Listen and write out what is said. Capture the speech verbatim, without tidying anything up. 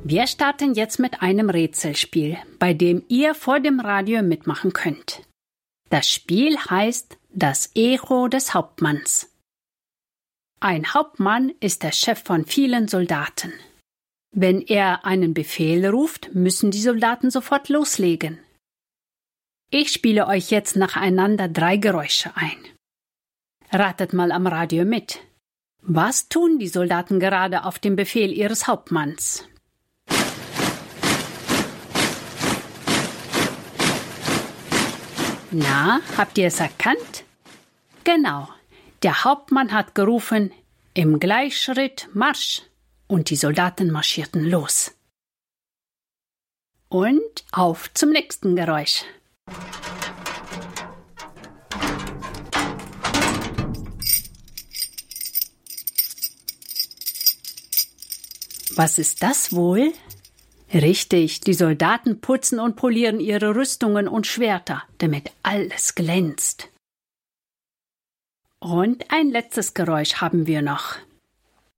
Wir starten jetzt mit einem Rätselspiel, bei dem ihr vor dem Radio mitmachen könnt. Das Spiel heißt Das Echo des Hauptmanns. Ein Hauptmann ist der Chef von vielen Soldaten. Wenn er einen Befehl ruft, müssen die Soldaten sofort loslegen. Ich spiele euch jetzt nacheinander drei Geräusche ein. Ratet mal am Radio mit. Was tun die Soldaten gerade auf dem Befehl ihres Hauptmanns? Na, habt ihr es erkannt? Genau, der Hauptmann hat gerufen, im Gleichschritt Marsch, und die Soldaten marschierten los. Und auf zum nächsten Geräusch. Was ist das wohl? Richtig, die Soldaten putzen und polieren ihre Rüstungen und Schwerter, damit alles glänzt. Und ein letztes Geräusch haben wir noch.